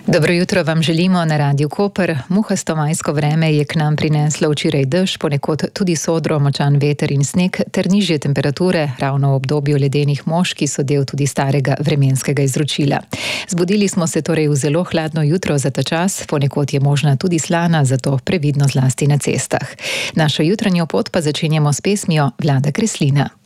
Dobro jutro vam želimo na Radiu Koper. Muhasto majsko vreme je k nam prineslo včeraj dež, ponekod tudi sodro, močan veter in sneg ter nižje temperature, ravno v obdobju ledenih mož, ki so del tudi starega vremenskega izročila. Zbudili smo se torej v zelo hladno jutro za ta čas, ponekod je možna tudi slana, zato previdno zlasti na cestah. Našo jutranjo pot pa začenjamo s pesmijo Vlada Kreslina.